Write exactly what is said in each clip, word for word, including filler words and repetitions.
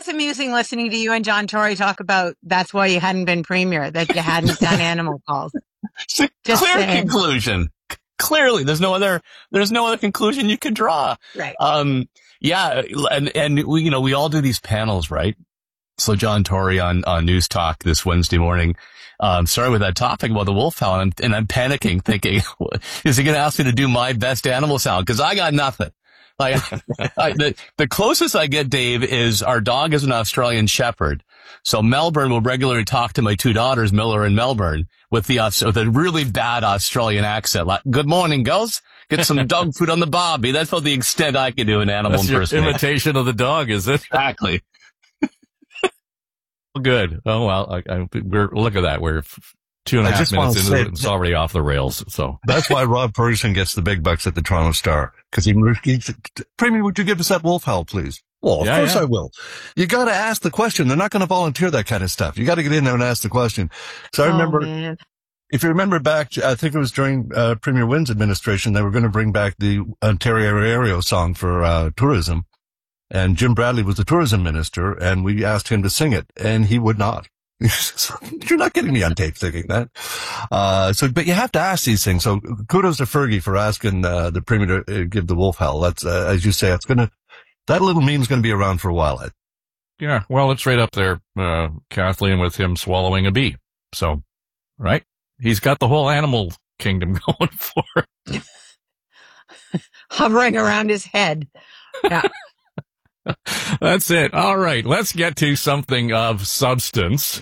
was amusing listening to you and John Tory talk about that's why you hadn't been premier, that you hadn't done animal calls. It's a Just clear saying. conclusion. Clearly, there's no other, there's no other conclusion you could draw. Right. Um, yeah. And, and we, you know, we all do these panels, right? So John Tory on, on News Talk this Wednesday morning, um, started with that topic about the wolfhound, and, and I'm panicking thinking, is he going to ask me to do my best animal sound? Cause I got nothing. Like, I, the, the closest I get, Dave, is our dog is an Australian Shepherd. So Melbourne will regularly talk to my two daughters, Miller and Melbourne, with the, uh, with a really bad Australian accent. Like, good morning, girls. Get some dog food on the barbie. That's about the extent I can do an animal That's your impersonation. imitation of the dog, is it? Exactly. Good. Oh, well, I, I, we're, look at that. We're two and a I half just want minutes to into say- it. It's already off the rails. So That's why Rob Ferguson gets the big bucks at the Toronto Star. Because he, he Premier, would you give us that wolf howl, please? Well, of Yeah, course yeah. I will. You got to ask the question. They're not going to volunteer that kind of stuff. You got to get in there and ask the question. So I remember, Oh, man. if you remember back, I think it was during uh, Premier Wynn's administration, they were going to bring back the Ontario Aereo song for uh, tourism. And Jim Bradley was the tourism minister, and we asked him to sing it, and he would not. You're not getting me on tape thinking that. Uh, so, but you have to ask these things. So kudos to Fergie for asking, uh, the premier to uh, give the wolf howl. That's, uh, as you say, it's gonna, that little meme's gonna be around for a while. Ed. yeah, well, it's right up there, uh, Kathleen, with him swallowing a bee. So, right? He's got the whole animal kingdom going for him. Hovering around his head. Yeah. That's it. All right. Let's get to something of substance.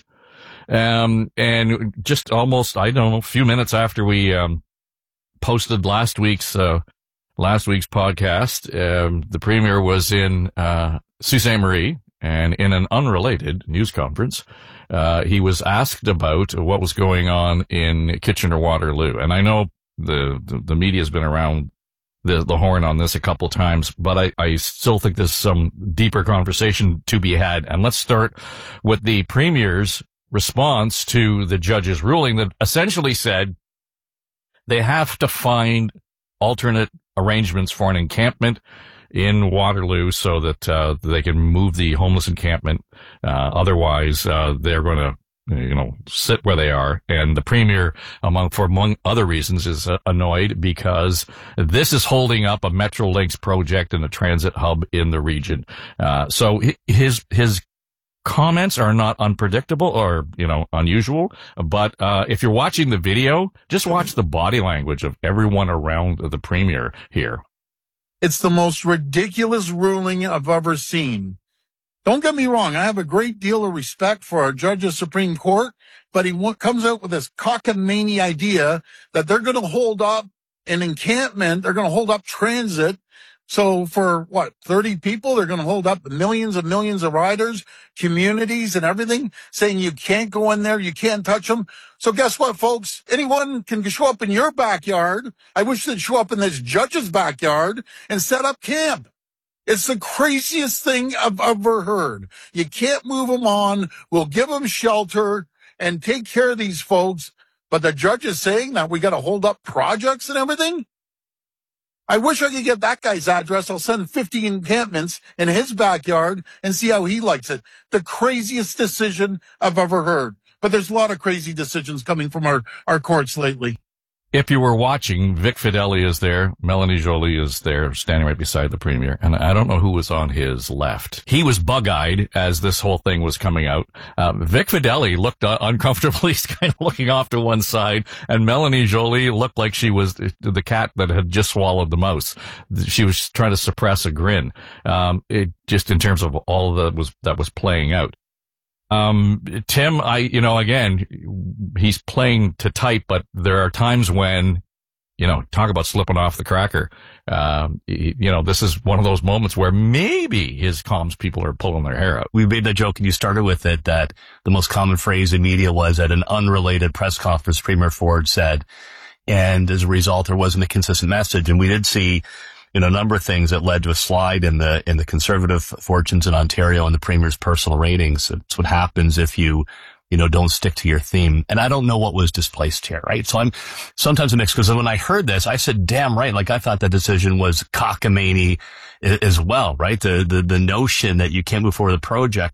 Um, and just almost, I don't know, a few minutes after we, um, posted last week's, uh, last week's podcast, um, the premier was in, uh, Sault Ste. Marie, and in an unrelated news conference, uh, he was asked about what was going on in Kitchener-Waterloo. And I know the, the, the media's been around the, the horn on this a couple times, but I, I still think there's some deeper conversation to be had. And let's start with the premier's response to the judge's ruling that essentially said they have to find alternate arrangements for an encampment in Waterloo so that, uh, they can move the homeless encampment. Uh, otherwise, uh, they're going to, you know, sit where they are. And the premier, among, for among other reasons, is uh, annoyed because this is holding up a Metrolinx project and a transit hub in the region. Uh, so his, his comments are not unpredictable or, you know, unusual. But, uh, if you're watching the video, just watch the body language of everyone around the premier here. It's the most ridiculous ruling I've ever seen. Don't get me wrong. I have a great deal of respect for our judge of Supreme Court, but he w- comes out with this cockamamie idea that they're going to hold up an encampment. They're going to hold up transit. So for what, thirty people, they're going to hold up millions and millions of riders, communities and everything, saying you can't go in there. You can't touch them. So guess what, folks? Anyone can show up in your backyard. I wish they'd show up in this judge's backyard and set up camp. It's the craziest thing I've ever heard. You can't move them on. We'll give them shelter and take care of these folks. But the judge is saying that we got to hold up projects and everything. I wish I could get that guy's address. I'll send fifty encampments in his backyard and see how he likes it. The craziest decision I've ever heard. But there's a lot of crazy decisions coming from our, our courts lately. If you were watching, Vic Fideli is there. Melanie Joly is there, standing right beside the premier. And I don't know who was on his left. He was bug-eyed as this whole thing was coming out. Uh, Vic Fideli looked uh, uncomfortably, kind of looking off to one side. And Melanie Joly looked like she was the cat that had just swallowed the mouse. She was trying to suppress a grin. Um, it just in terms of all that was, that was playing out. Um, Tim, I, you know, again, he's playing to type, but there are times when, you know, talk about slipping off the cracker. Um, you know, this is one of those moments where maybe his comms people are pulling their hair out. We made that joke and you started with it that the most common phrase in media was at an unrelated press conference, Premier Ford said, and as a result, there wasn't a consistent message. And we did see, you know, a number of things that led to a slide in the, in the conservative fortunes in Ontario and the premier's personal ratings. It's what happens if you, you know, don't stick to your theme. And I don't know what was displaced here, right? So I'm sometimes a mix because when I heard this, I said, damn right. Like I thought that decision was cockamamie as well, right? The, the, the notion that you can't move forward with the project